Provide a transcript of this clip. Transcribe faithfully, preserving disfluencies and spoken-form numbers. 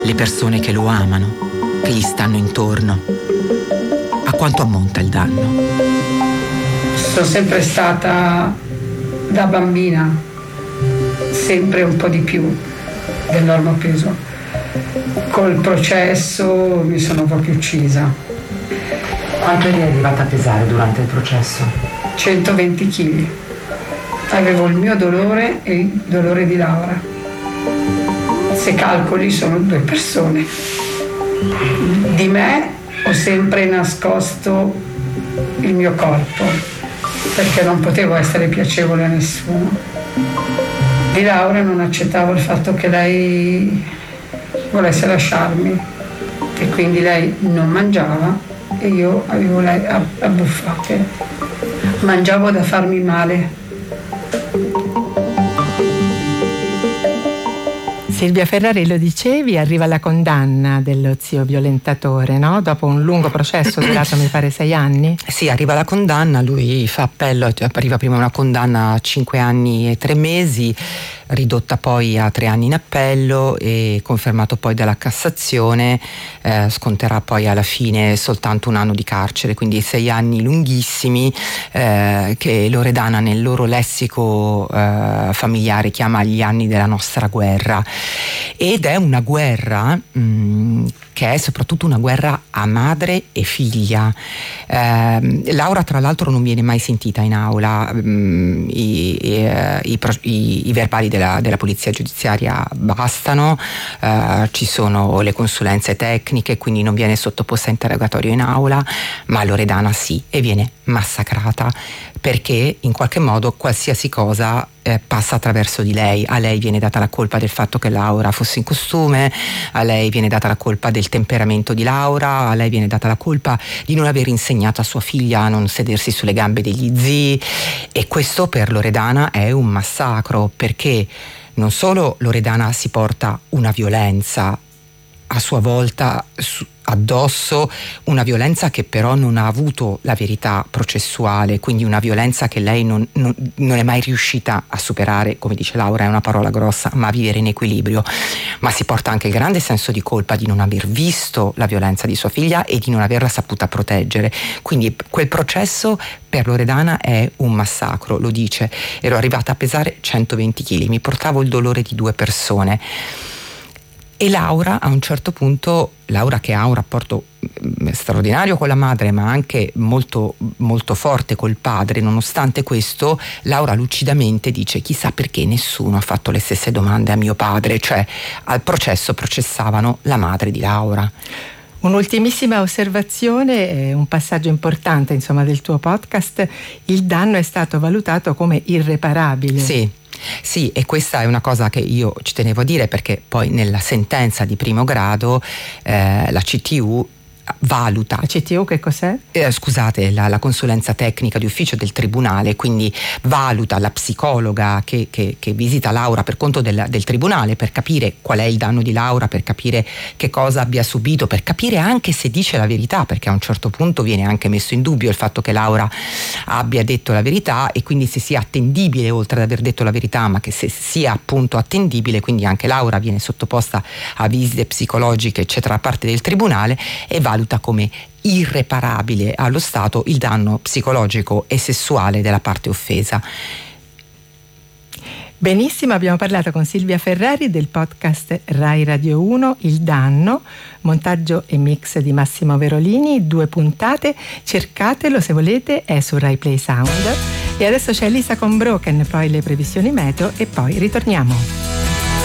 le persone che lo amano, che gli stanno intorno. A quanto ammonta il danno? Sono sempre stata, da bambina, sempre un po' di più del normopeso. Col processo mi sono proprio uccisa. Quanto eri arrivata a pesare durante il processo? centoventi chili. Avevo il mio dolore e il dolore di Laura. Se calcoli sono due persone. Di me ho sempre nascosto il mio corpo, perché non potevo essere piacevole a nessuno. Di Laura non accettavo il fatto che lei volesse lasciarmi, e quindi lei non mangiava e io avevo lei a, a buffate. Mangiavo da farmi male. Silvia Ferrari, lo dicevi, arriva la condanna dello zio violentatore, no? Dopo un lungo processo durato mi pare sei anni. Sì, arriva la condanna, lui fa appello, arriva prima una condanna a cinque anni e tre mesi, ridotta poi a tre anni in appello e confermato poi dalla Cassazione, eh, sconterà poi alla fine soltanto un anno di carcere, quindi sei anni lunghissimi eh, che Loredana nel loro lessico eh, familiare chiama gli anni della nostra guerra. Ed è una guerra mh, che è soprattutto una guerra a madre e figlia. Eh, Laura tra l'altro non viene mai sentita in aula, mh, i, i, i, i, i verbali della, della polizia giudiziaria bastano, eh, ci sono le consulenze tecniche, quindi non viene sottoposta a interrogatorio in aula, ma Loredana sì, e viene massacrata perché in qualche modo qualsiasi cosa eh, passa attraverso di lei. A lei viene data la colpa del fatto che Laura fosse in costume, a lei viene data la colpa del temperamento di Laura, a lei viene data la colpa di non aver insegnato a sua figlia a non sedersi sulle gambe degli zii, e questo per Loredana è un massacro, perché non solo Loredana si porta una violenza a sua volta su, addosso, una violenza che però non ha avuto la verità processuale, quindi una violenza che lei non, non, non è mai riuscita a superare, come dice Laura, è una parola grossa, ma a vivere in equilibrio. Ma si porta anche il grande senso di colpa di non aver visto la violenza di sua figlia e di non averla saputa proteggere. Quindi quel processo per Loredana è un massacro, lo dice. Ero arrivata a pesare centoventi chili, mi portavo il dolore di due persone. E Laura a un certo punto, Laura che ha un rapporto straordinario con la madre ma anche molto, molto forte col padre, nonostante questo Laura lucidamente dice: chissà perché nessuno ha fatto le stesse domande a mio padre, cioè al processo processavano la madre di Laura. Un'ultimissima osservazione, un passaggio importante insomma del tuo podcast: il danno è stato valutato come irreparabile. Sì. Sì, e questa è una cosa che io ci tenevo a dire, perché poi nella sentenza di primo grado eh, la C T U valuta. La C T U che cos'è? Eh, scusate, la, la consulenza tecnica di ufficio del tribunale, quindi valuta la psicologa che, che, che visita Laura per conto del, del tribunale, per capire qual è il danno di Laura, per capire che cosa abbia subito, per capire anche se dice la verità, perché a un certo punto viene anche messo in dubbio il fatto che Laura abbia detto la verità, e quindi se sia attendibile, oltre ad aver detto la verità, ma che se sia appunto attendibile, quindi anche Laura viene sottoposta a visite psicologiche eccetera da parte del tribunale, e valuta come irreparabile allo Stato il danno psicologico e sessuale della parte offesa. Benissimo, abbiamo parlato con Silvia Ferrari del podcast Rai Radio uno Il danno, montaggio e mix di Massimo Verolini, due puntate, cercatelo se volete, è su Rai Play Sound. E adesso c'è Elisa con Broken, poi le previsioni meteo e poi ritorniamo.